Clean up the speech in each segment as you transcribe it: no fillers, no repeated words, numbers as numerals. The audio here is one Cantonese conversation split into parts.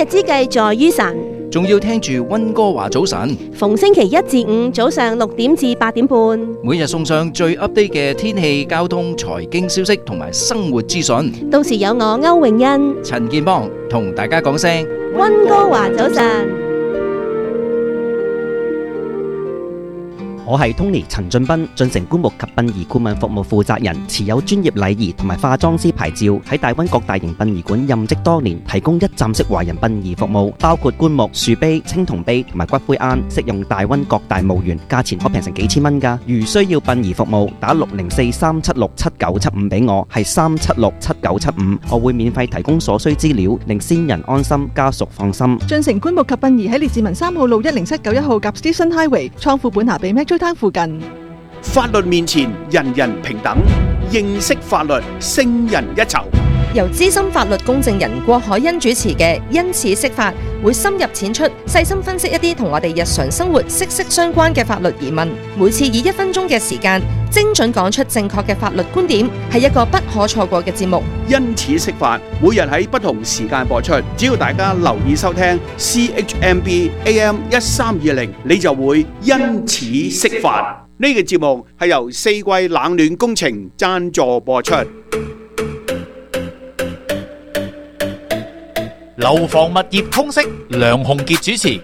之計在於晨， 仲要聽住溫哥華早晨， 逢星期一至五早上6點至8點半， 每日送上最 update 嘅天氣、交通、財經消息同埋生活資訊。 到時有我歐永欣、 陳建邦同大家講聲溫哥華早晨。 我係 Tony 陳俊斌，進城棺木及殯儀顧問服務負責人，持有專業禮儀同埋化妝師牌照，喺大灣各大型殯儀館任職多年，提供一站式華人殯儀服務，包括棺木、樹碑、青銅碑同埋骨灰龕，適用大灣各大墓園，價錢可平成幾千蚊㗎。如需要殯儀服務，打604-376-7975俾我，係376-7975，我會免費提供所需資料，令先人安心，家屬放心。 進城棺木及殯儀喺列治文3號路10791號夾 Station Highway，倉庫本下被 Metro Town 附近。 法律面前人人平等，認識法律勝人一籌。 由資深法律公證人郭海欣主持嘅因此釋法，會深入淺出，細心分析一啲同我哋日常生活息息相關嘅法律疑問。每次以1分鐘嘅時間，精準講出正確嘅法律觀點，係一個不可錯過嘅節目。 因此釋法，每日喺不同時間播出，只要大家留意收聽 CHMB AM 1320，你就會因此釋法。呢個節目係由四季冷暖工程贊助播出。 樓房物業通識，梁鴻傑主持。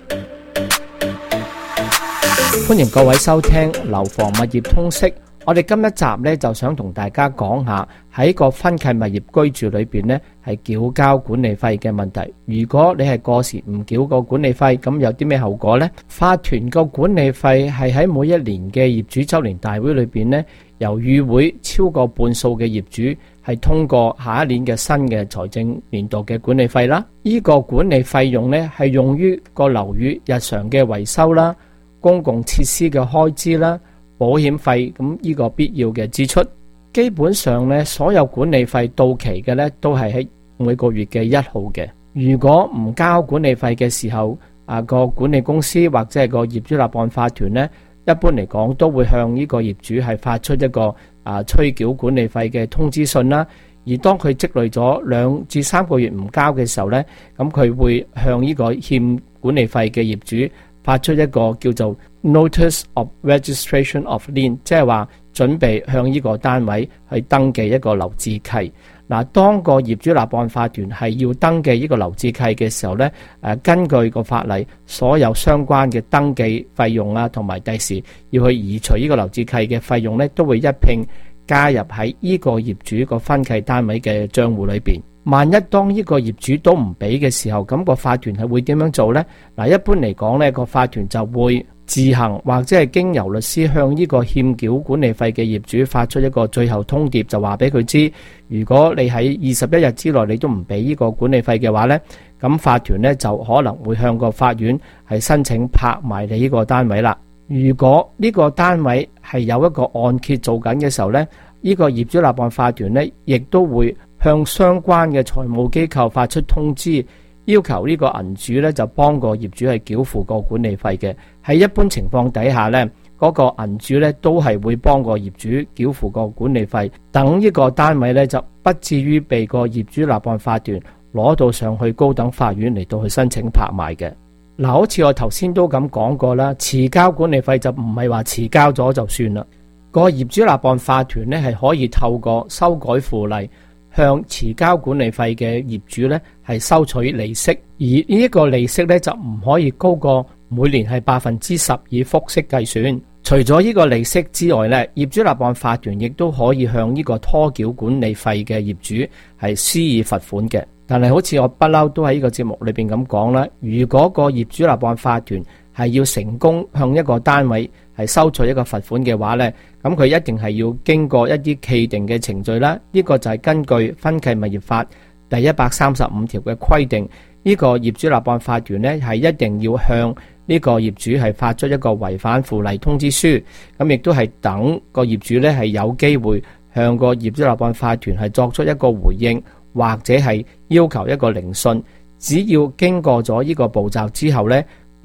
歡迎各位收聽樓房物業通識。我哋今一集呢，就想同大家講下喺個分契物業居住裏邊呢，係繳交管理費嘅問題。如果你係過時唔繳個管理費，咁有啲咩後果呢？法團個管理費係喺每一年嘅業主周年大會裏邊呢，由與會超過半數嘅業主係通過下一年嘅新嘅財政年度嘅管理費啦。呢個管理費用呢，係用於個樓宇日常嘅維修啦、公共設施嘅開支啦、保險費，咁呢個必要嘅支出。基本上呢，所有管理費到期嘅呢，都係喺每個月嘅1號嘅。如果唔交管理費嘅時候，個管理公司或者係個業主立案法團呢，一般嚟講都會向呢個業主係發出一個催繳管理費嘅通知信啦。而當佢積累咗2至3個月唔交嘅時候呢，咁佢會向呢個欠管理費嘅業主發出一個叫做 Notice of Registration of Lien， 即係話準備向呢個單位去登記一個樓置契。嗱，當個業主立案法團係要登記呢個樓置契嘅時候呢，根據個法例，所有相關嘅登記費用啊，同埋第時要去移除呢個樓置契嘅費用呢，都會一併加入喺呢個業主個分契單位嘅賬戶裏邊。萬一當呢個業主都唔俾嘅時候，咁個法團係會點樣做呢？嗱，一般嚟講呢，個法團就會自行或者係經由律師向呢個欠繳管理費嘅業主發出一個最後通牒，就話俾佢知，如果你喺21日之內你都唔俾呢個管理費嘅話呢，咁法團呢就可能會向個法院係申請拍賣你呢個單位啦。如果呢個單位係有一個按揭做緊嘅時候呢，呢個業主立案法團呢亦都會向相關嘅財務機構發出通知，要求呢個銀主呢就幫個業主係繳付個管理費嘅。喺一般情況底下呢，嗰個銀主呢都係會幫個業主繳付個管理費，等呢個單位呢就不至於被個業主立案法團攞到上去高等法院嚟到去申請拍賣嘅。嗱，好似我頭先都咁講過啦，遲交管理費就唔係話遲交咗就算啦。個業主立案法團呢係可以透過修改附例，向遲交管理費嘅業主呢係收取利息，而呢一個利息呢就唔可以高過每年係10%以複息計算。除咗呢個利息之外呢，業主立案法團亦都可以向呢個拖繳管理費嘅業主係施以罰款嘅。但係好似我不嬲都喺呢個節目裏邊咁講啦，如果個業主立案法團係要成功向一個單位係收取一個罰款嘅話呢，咁佢一定係要經過一啲既定嘅程序啦。呢個就係根據分契物業法第135條嘅規定，呢個業主立案法團呢係一定要向呢個業主係發出一個違反附例通知書，咁亦都係等個業主呢係有機會向個業主立案法團係作出一個回應，或者係要求一個聆訊。只要經過咗呢個步驟之後呢，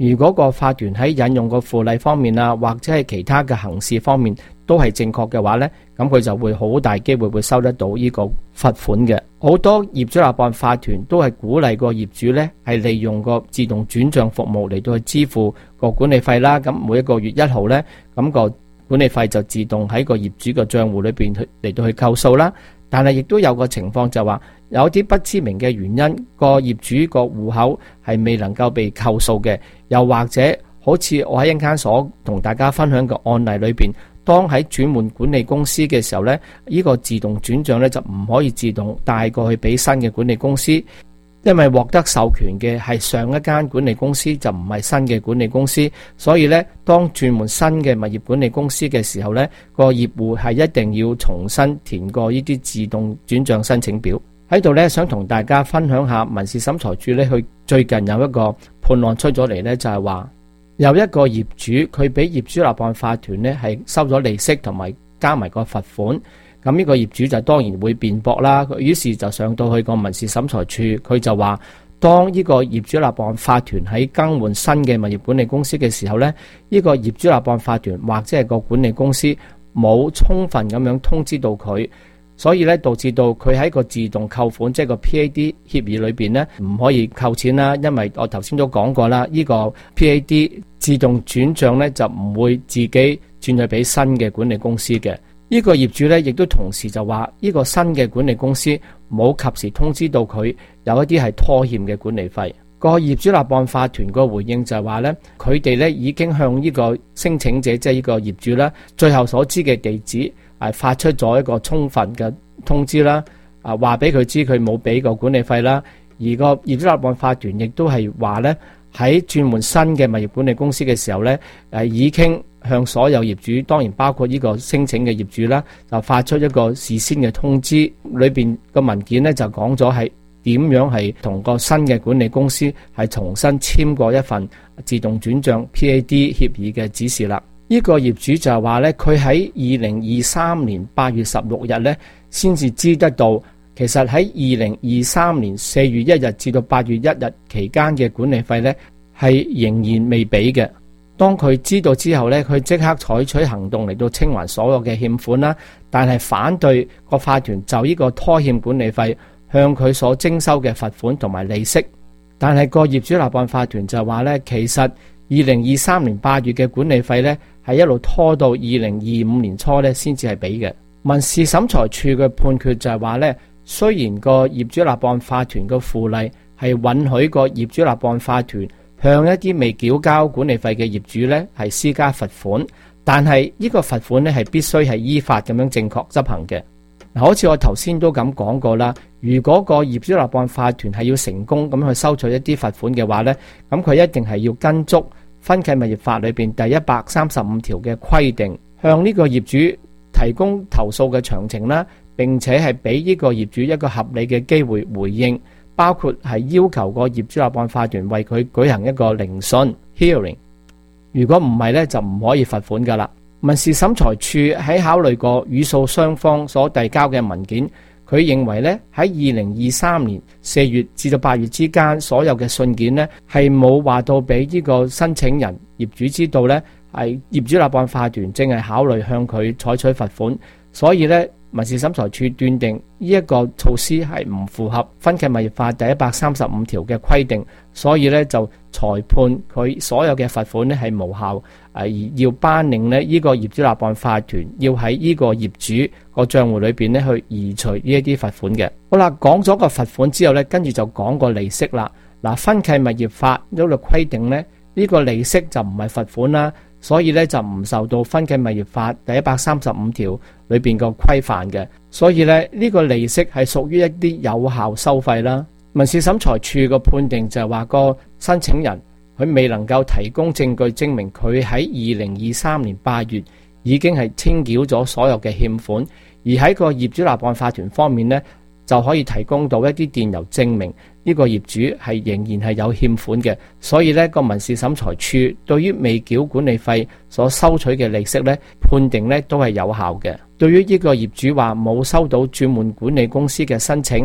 如果個法團喺引用個附例方面啊，或者係其他嘅行事方面都係正確嘅話呢，咁佢就會好大機會會收得到呢個罰款嘅。好多業主立案法團都係鼓勵個業主呢係利用個自動轉賬服務嚟到去支付個管理費啦。咁每一個月1號呢，咁個管理費就自動喺個業主個賬戶裏邊嚟到去扣數啦。但係亦都有個情況就話，有啲不知名嘅原因，個業主個戶口係未能夠被扣數嘅，又或者好似我喺一間所同大家分享嘅案例裏邊，當喺轉換管理公司嘅時候呢，呢個自動轉賬呢就唔可以自動帶過去俾新嘅管理公司。因為獲得授權嘅係上一間管理公司，就唔係新嘅管理公司，所以呢，當轉換新嘅物業管理公司嘅時候呢，個業戶係一定要重新填過呢啲自動轉賬申請表。喺度呢，想同大家分享下民事審裁處呢，佢最近有一個判案出咗嚟呢，就係話有一個業主佢俾業主立案法團呢係收咗利息同埋加埋個罰款。咁呢個業主就當然會辯駁啦，於是就上到去個民事審裁處，佢就話當呢個業主立案法團喺更換新嘅物業管理公司嘅時候呢，呢個業主立案法團或者係個管理公司冇充分咁樣通知到佢，所以呢導致到佢喺個自動扣款即係個 PAD 協議裏邊呢唔可以扣錢啦，因為我頭先都講過啦，呢個 PAD 自動轉賬呢就唔會自己轉去俾新嘅管理公司嘅。呢個業主呢，亦都同時就話呢個新嘅管理公司冇及時通知到佢有一啲係拖欠嘅管理費。個業主立案法團個回應就係話呢，佢哋呢已經向呢個申請者即係呢個業主啦，最後所知嘅地址係發出咗一個充分嘅通知啦，話俾佢知佢冇俾個管理費啦。而個業主立案法團亦都係話呢，喺轉換新嘅物業管理公司嘅時候呢，已經向所有業主，當然包括呢個申請嘅業主啦，就發出一個事先嘅通知，裏邊個文件呢，就講咗係點樣係同個新嘅管理公司係重新簽過一份自動轉賬 PAD 協議嘅指示啦。呢個業主就係話呢，佢喺2023年8月16日呢先至知得到，其實喺2023年4月1日至到8月1日期間嘅管理費呢係仍然未俾嘅。當佢知道之後呢，佢即刻採取行動嚟到清還所有嘅欠款啦，但係反對個法團就呢個拖欠管理費向佢所徵收嘅罰款同埋利息。但係個業主立案法團就話呢，其實2023年8月嘅管理費呢係一路拖到2025年初呢先至係俾嘅。民事審裁處嘅判決就係話呢，雖然個業主立案法團嘅附例係允許個業主立案法團向一啲未繳交管理費嘅業主呢係施加罰款，但係呢個罰款呢係必須係依法咁樣正確執行嘅。好似我頭先都咁講過啦，如果個業主立案法團係要成功咁去收取一啲罰款嘅話呢，咁佢一定係要跟足分契物業法裏邊第135條嘅規定，向呢個業主提供投訴嘅詳情啦，並且係俾呢個業主一個合理嘅機會回應。包括係要求個業主立案法團為佢舉行一個聆訊 hearing， 如果唔係呢，就唔可以罰款噶啦。民事審裁處喺考慮過與訴雙方所遞交嘅文件，佢認為呢，喺2023年4月至到8月之間所有嘅信件呢，係冇話到俾呢個申請人業主知道呢，係業主立案法團正係考慮向佢採取罰款，所以呢，民事審裁處斷定呢一個措施係唔符合分契物業法第135條嘅規定，所以呢就裁判佢所有嘅罰款呢係無效，而要頒令呢個業主立案法團要喺呢個業主個賬戶裏邊呢去移除呢一啲罰款嘅。好啦，講咗個罰款之後呢，跟住就講個利息啦。嗱，分契物業法呢度規定呢，呢個利息就唔係罰款啦。所以咧就唔受到分契物業法第135條裏邊個規範嘅，所以咧呢個利息係屬於一啲有效收費啦。民事審裁處個判定就係話個申請人佢未能夠提供證據證明佢喺2023年8月已經係清繳咗所有嘅欠款，而喺個業主立案法團方面呢，就可以提供到一啲電郵證明呢個業主係仍然係有欠款嘅，所以呢個民事審裁處對於未繳管理費所收取嘅利息呢，判定呢都係有效嘅。對於呢個業主話冇收到轉換管理公司嘅申請，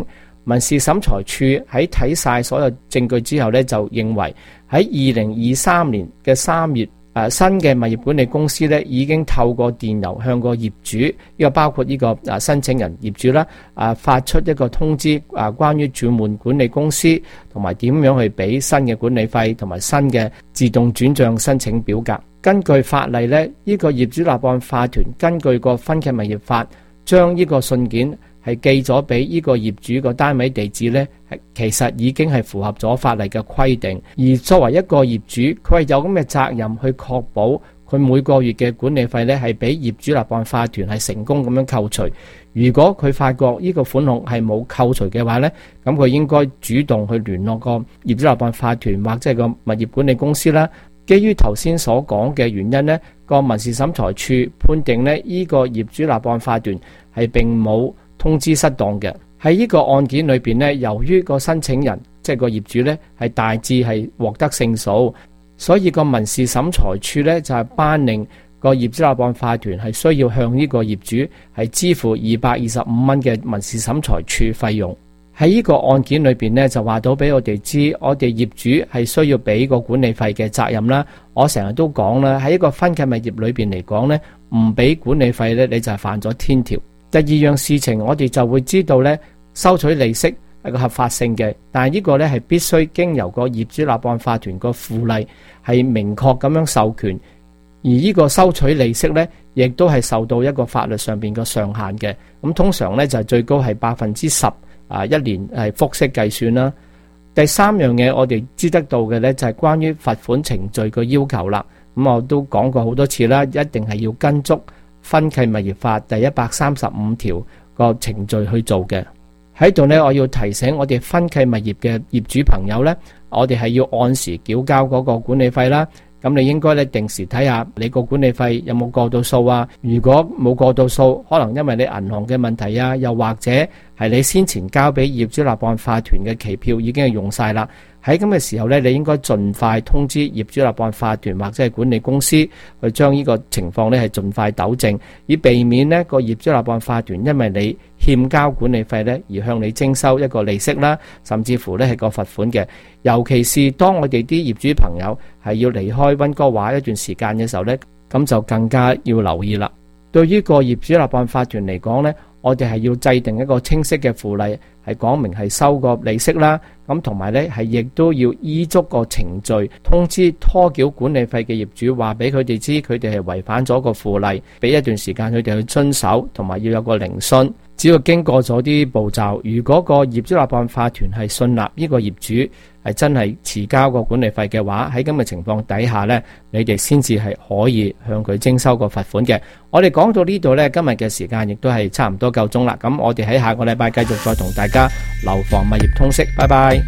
民事審裁處喺睇晒所有證據之後呢，就認為喺2023年嘅3月，新嘅物業管理公司呢已經透過電郵向個業主，呢個包括呢個申請人業主啦，發出一個通知，關於轉換管理公司同埋點樣去俾新嘅管理費同埋新嘅自動轉賬申請表格。根據法例呢，呢個業主立案法團根據個分契物業法，將呢個信件係寄咗俾呢個業主個單位地址呢，其實已經係符合咗法例嘅規定。而作為一個業主，佢係有咁嘅責任去確保佢每個月嘅管理費呢係俾業主立案法團係成功咁樣扣除。如果佢發覺呢個款項係冇扣除嘅話呢，咁佢應該主動去聯絡個業主立案法團或者係個物業管理公司啦。基於頭先所講嘅原因呢，個民事審裁處判定呢，呢個業主立案法團係並冇通知失當嘅。喺呢個案件裏邊呢，由於個申請人即係個業主呢係大致係獲得勝訴，所以個民事審裁處呢就係頒令個業主立案法團係需要向呢個業主係支付225蚊嘅民事審裁處費用。喺呢個案件裏邊呢，就話到俾我哋知，我哋業主係需要俾個管理費嘅責任啦。我成日都講啦，喺一個分契物業裏邊嚟講呢，唔俾管理費呢，你就係犯咗天條。第二樣事情，我哋就會知道呢，收取利息係個合法性嘅，但係呢個呢係必須經由個業主立案法團個附例係明確咁樣授權，而呢個收取利息呢，亦都係受到一個法律上邊嘅上限嘅。咁通常呢，就係最高係10%。一年係複息計算啦。第三樣嘢我哋知得到嘅呢，就係關於罰款程序個要求啦。咁我都講過好多次啦，一定係要跟足分契物業法第135條個程序去做嘅。喺度呢，我要提醒我哋分契物業嘅業主朋友呢，我哋係要按時繳交嗰個管理費啦。咁你應該咧定時睇下你個管理費有冇過到數啊？如果冇過到數，可能因為你銀行嘅問題啊，又或者係你先前交俾業主立案法團嘅期票已經係用晒啦。喺咁嘅時候咧，你應該盡快通知業主立案法團或者係管理公司去將呢個情況咧係盡快糾正，以避免呢個業主立案法團因為你欠交管理費咧而向你徵收一個利息啦，甚至乎咧係個罰款嘅。尤其是當我哋啲業主朋友係要離開溫哥華一段時間嘅時候咧，咁就更加要留意啦。對於個業主立案法團嚟講咧，我哋係要制定一個清晰嘅附例，係講明係收個利息啦，咁同埋咧係亦都要依足個程序通知拖繳管理費嘅業主，話俾佢哋知佢哋係違反咗個附例，俾一段時間佢哋去遵守，同埋要有個聆訊。只要經過咗啲步驟，如果個業主立案法團係信納呢個業主係真係遲交個管理費嘅話，喺咁嘅情況底下呢，你哋先至係可以向佢徵收個罰款嘅。我哋講到呢度呢，今日嘅時間亦都係差唔多夠鐘啦。咁我哋喺下個禮拜繼續再同大家樓房物業通識，拜拜。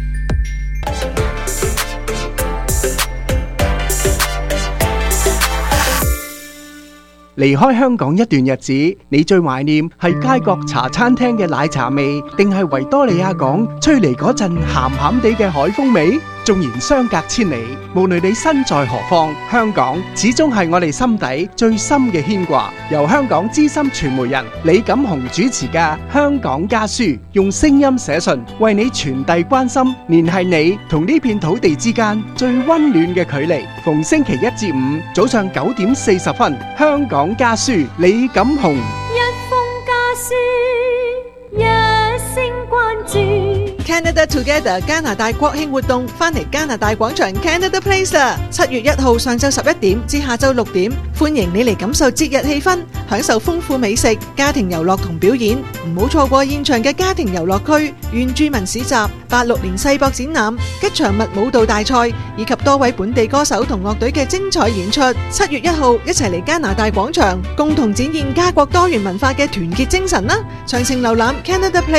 離開香港一段日子，你最懷念係街角茶餐廳嘅奶茶味，定係維多利亞港吹嚟嗰陣鹹鹹地嘅海風味？縱然相隔千里，無論你身在何方，香港始終係我哋心底最深嘅牽掛。由香港資深傳媒人李錦雄主持嘅《香港家書》，用聲音寫信，為你傳遞關心，聯繫你同呢片土地之間最溫暖嘅距離。逢星期一至五早上9點40分，《香港家書》李錦雄。 一封家書，一聲關注。 Canada Together 加拿大國慶活動翻嚟加拿大廣場 Canada Place 啦！7月1號上晝11點至下晝6點，歡迎你嚟感受節日氣氛，享受豐富美食、家庭遊樂同表演。唔好錯過現場嘅家庭遊樂區、原住民市集、86年世博展覽、吉祥物舞蹈大賽以及多位本地歌手同樂隊嘅精彩演出。7月1號一齊嚟加拿大廣場，共同展現家國多元文化嘅團結精神啦！詳情瀏覽 Canada Place。